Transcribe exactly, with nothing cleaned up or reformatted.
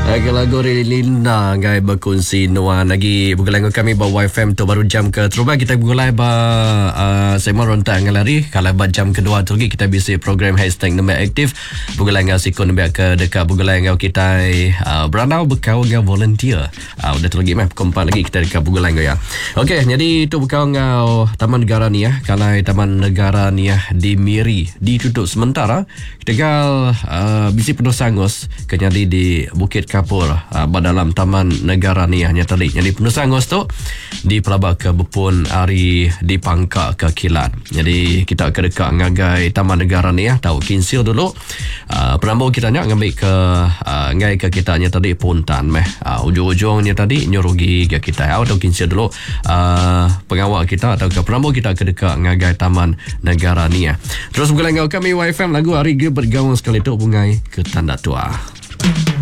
Lagu lagu Lina ngai berkongsi nuan lagi bukan kami bawa Y F M tu baru jam ke terubah kita mulai ba uh, sema rontak ngalari kalau ba jam kedua tu lagi kita bisa program hashtag nombor aktif bukan ngau sikon nombor ke dekat bukan ngau kita uh, beranau bekau ngau volunteer uh, udah tu lagi meh kompak lagi kita dekat bukan ngau ya. Okey, jadi itu bekau ngau Taman Negara ni ya. Kalau Taman Negara ni ya di Miri ditutup sementara tinggal uh, bisi penuh sangus kenyadi di Bukit Kapur uh, dalam Taman Negara ni hanya tadi jadi penuh sangus tu di pelabak ke Bepun Ari di Pangkak ke Kilat. Jadi kita ke dekat ngagai Taman Negara ni ya tahu kinsil dulu uh, penambung kita nak ngambil ke uh, ngai ke kita nya tadi Puntan meh uh, ujung-ujungnya tadi nyurugi ke kita atau kinsil dulu uh, pengawal kita atau ke penambung kita ke dekat ngagai Taman Negara ni ya. Terus bukan ngau kami Y F M lagu hari dia bergaung sekali tu bungai ke tanda tua.